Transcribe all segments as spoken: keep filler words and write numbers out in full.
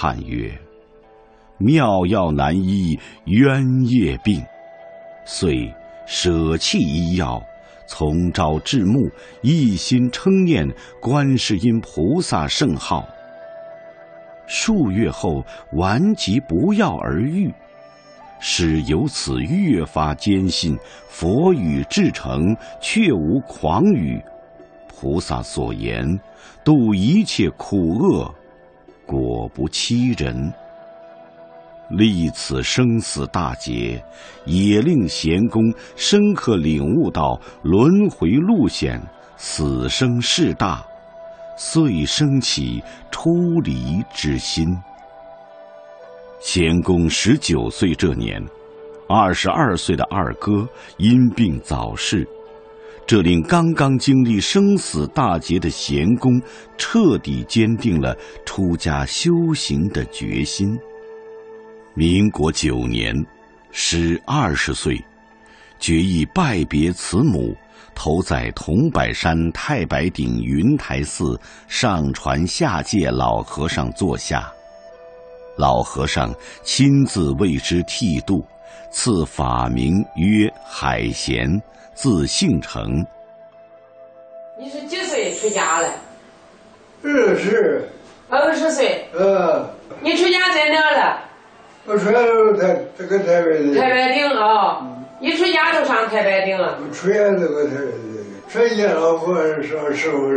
叹曰：“妙药难医冤业病。”遂舍弃医药，从朝至暮，一心称念观世音菩萨圣号。数月后，顽疾不药而愈，使由此越发坚信佛语至诚，确无诳语。菩萨所言，度一切苦厄，果不欺人。历此生死大劫，也令贤公深刻领悟到轮回路险，死生事大，遂生起出离之心。贤公十九岁这年，二十二岁的二哥因病早逝，这令刚刚经历生死大劫的贤公彻底坚定了出家修行的决心。民国九年，时二十岁，决意拜别慈母，投在桐柏山太白顶云台寺上传下界老和尚座下。老和尚亲自为之剃度，赐法名曰海贤，字姓成。 你是几岁出家了？ 二十。 二十岁。 呃。 你出家在哪了？ 我出家都台这个台北的。 太白顶啊、哦！一出家就上太白顶了。 我出家这个台北的，出家老和尚师傅。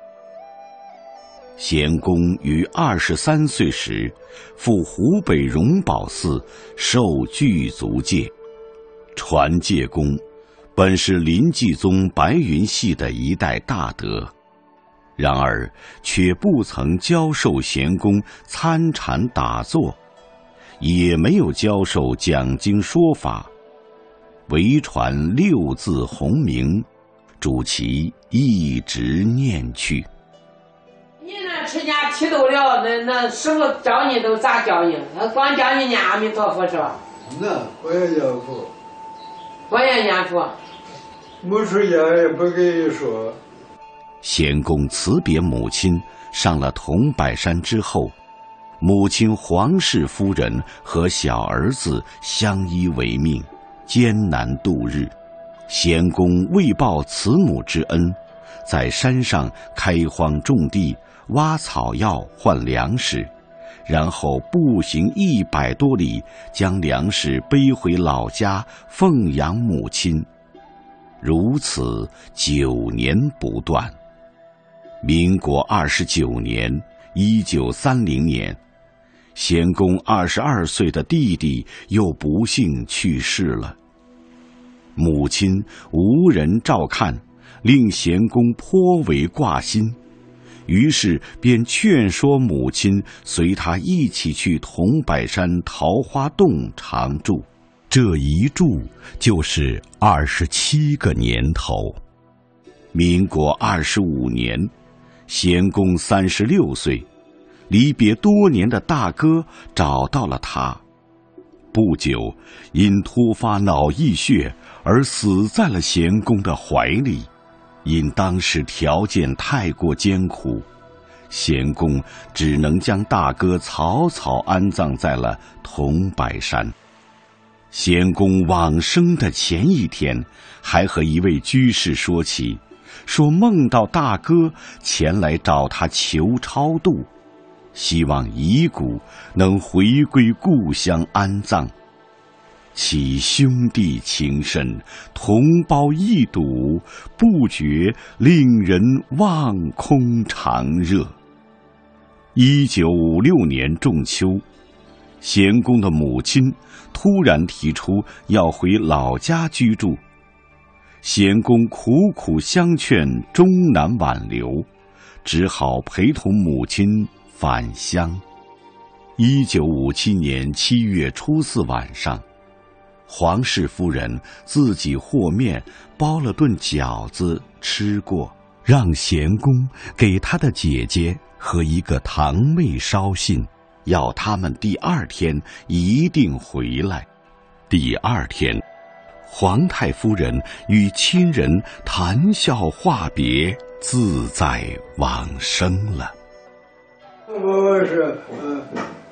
贤公于二十三岁时，赴湖北荣宝寺受具足戒。传戒公本是临济宗白云系的一代大德，然而却不曾教授贤公参禅打坐，也没有教授讲经说法，唯传六字洪名，主其一直念去。 你那出家剃度了，那那师傅教你都咋教你？他光教你念阿弥陀佛是吧？ 那我也念佛。 我也念佛。 没出家也不给你说。 贤公辞别母亲，上了桐柏山之后，母亲黄氏夫人和小儿子相依为命，艰难度日。贤公为报慈母之恩，在山上开荒种地，挖草药换粮食，然后步行一百多里，将粮食背回老家奉养母亲。如此九年不断。民国二十九年，一九三零年，贤公二十二岁的弟弟又不幸去世了。母亲无人照看，令贤公颇为挂心，于是便劝说母亲随他一起去桐柏山桃花洞常住。这一住就是二十七个年头。民国二十五年，贤公三十六岁，离别多年的大哥找到了他。不久，因突发脑溢血而死在了贤公的怀里。因当时条件太过艰苦，贤公只能将大哥草草安葬在了桐柏山。贤公往生的前一天，还和一位居士说起，说梦到大哥前来找他求超度，希望遗骨能回归故乡安葬。其兄弟情深，同胞一睹，不觉令人望空长热。一九五六年仲秋，贤公的母亲突然提出要回老家居住，贤公苦苦相劝，终难挽留，只好陪同母亲返乡。一九五七年七月初四晚上，黄氏夫人自己和面包了顿饺子吃过，让贤公给他的姐姐和一个堂妹捎信，要他们第二天一定回来。第二天，皇太夫人与亲人谈笑话别，自在往生了。 我是呃